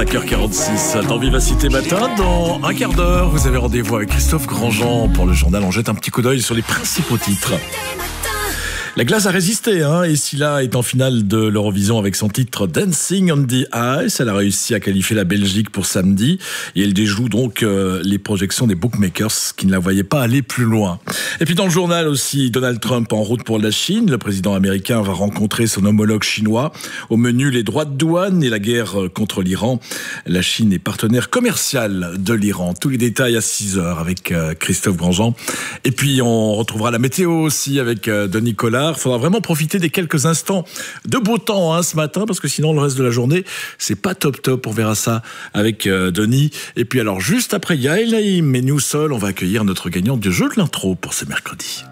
5h46 dans Vivacité Matin. Dans un quart d'heure, vous avez rendez-vous avec Christophe Grandjean pour le journal. On jette un petit coup d'œil sur les principaux titres. La glace a résisté, et Scylla est en finale de l'Eurovision avec son titre Dancing on the Ice. Elle a réussi à qualifier la Belgique pour samedi et elle déjoue donc les projections des bookmakers qui ne la voyaient pas aller plus loin. Et puis dans le journal aussi, Donald Trump en route pour la Chine. Le président américain va rencontrer son homologue chinois. Au menu, les droits de douane et la guerre contre l'Iran. La Chine est partenaire commercial de l'Iran. Tous les détails à 6h avec Christophe Grandjean. Et puis on retrouvera la météo aussi avec Denis Collard. Il faudra vraiment profiter des quelques instants de beau temps ce matin, parce que sinon le reste de la journée c'est pas top. On verra ça avec Denis. Et puis alors juste après Yael Naïm et New Soul, on va accueillir notre gagnant du jeu de l'intro pour ce mercredi.